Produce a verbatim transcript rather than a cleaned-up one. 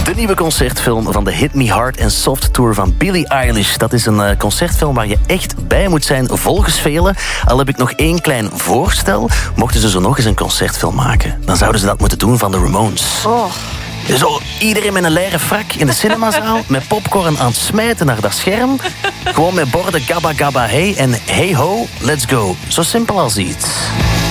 De nieuwe concertfilm van de Hit Me Hard and Soft Tour van Billie Eilish. Dat is een uh, concertfilm waar je echt bij moet zijn, volgens velen. Al heb ik nog één klein voorstel. Mochten ze zo nog eens een concertfilm maken, dan zouden ze dat moeten doen van de Ramones. Oh. Zo, iedereen met een leren frak in de cinemazaal, met popcorn aan het smijten naar dat scherm. Gewoon met borden gabba gabba hey en hey ho, let's go. Zo simpel als iets.